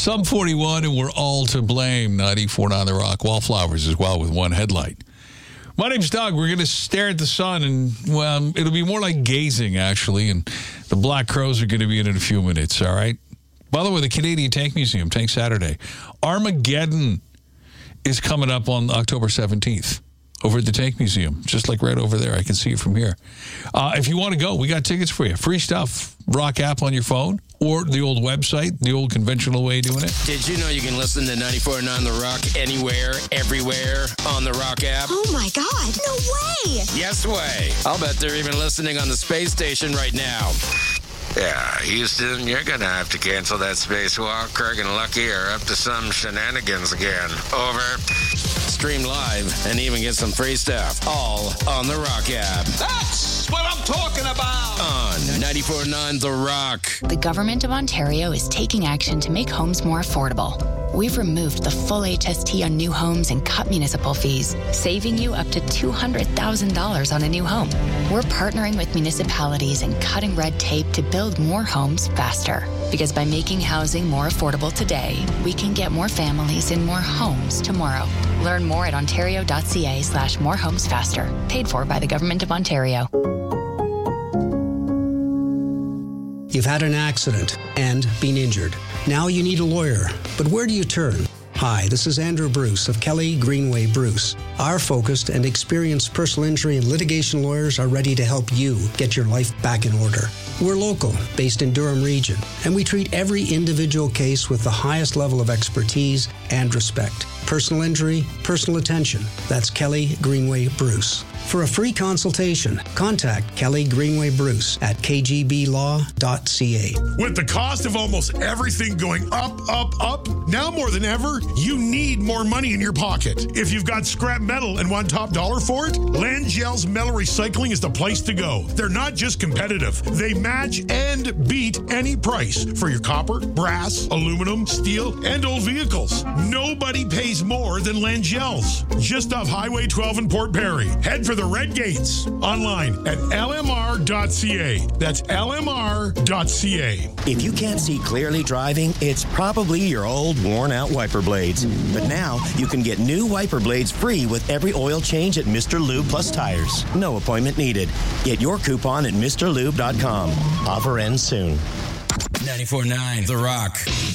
Sub 41, and we're all to blame. 94.9 The Rock. Wallflowers as well with one headlight. My name's Doug. We're going to stare at the sun, and, well, it'll be more like gazing, actually, and the Black Crows are going to be in a few minutes, all right? By the way, the Canadian Tank Museum, Tank Saturday. Armageddon is coming up on October 17th over at the Tank Museum, just like right over there. I can see it from here. If you want to go, we got tickets for you. Free stuff. Rock app on your phone or the old website, the old conventional way of doing it. Did you know you can listen to 94.9 The Rock anywhere, everywhere on the Rock app? Oh, my God. No way. Yes way. I'll bet they're even listening on the space station right now. Yeah, Houston, you're gonna have to cancel that spacewalk. Craig and Lucky are up to some shenanigans again. Over. Stream live and even get some free stuff. All on the Rock app. That's what I'm talking about. On 94.9 The Rock. The Government of Ontario is taking action to make homes more affordable. We've removed the full HST on new homes and cut municipal fees, saving you up to $200,000 on a new home. We're partnering with municipalities and cutting red tape to build more homes faster. Because by making housing more affordable today, we can get more families in more homes tomorrow. Learn more at ontario.ca/morehomesfaster. Paid for by the Government of Ontario. You've had an accident and been injured. Now you need a lawyer, but where do you turn? Hi, this is Andrew Bruce of Kelly Greenway Bruce. Our focused and experienced personal injury and litigation lawyers are ready to help you get your life back in order. We're local, based in Durham Region, and we treat every individual case with the highest level of expertise and respect. Personal injury, personal attention. That's Kelly Greenway Bruce. For a free consultation, contact Kelly Greenway Bruce at kgblaw.ca. With the cost of almost everything going up, now more than ever, you need more money in your pocket. If you've got scrap metal and want top dollar for it, Landgel's Metal Recycling is the place to go. They're not just competitive. They match and beat any price for your copper, brass, aluminum, steel, and old vehicles. Nobody pays more than Landgel's. Just off Highway 12 in Port Perry. Head for the Red Gates. Online at lmr.ca. That's lmr.ca. If you can't see clearly driving, it's probably your old worn-out wiper blades. But now you can get new wiper blades free with every oil change at Mr. Lube Plus Tires. No appointment needed. Get your coupon at mrlube.com. Offer ends soon. 94.9 The Rock.